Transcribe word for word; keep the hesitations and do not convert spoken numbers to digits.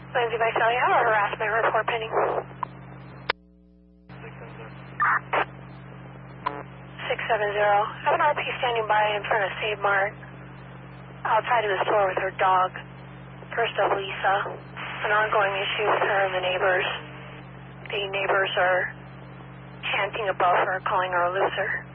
Lindsay Visalia, our harassment report pending. six seven zero. I have an R P standing by in front of Save Mart, outside of the store with her dog. First of Lisa. An ongoing issue with her and the neighbors. The neighbors are chanting above her, calling her a loser.